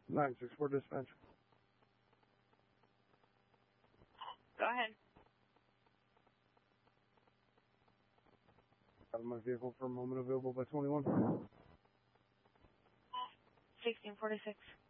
964 dispatch. Go ahead. Out of my vehicle for a moment, available by 21. 1646.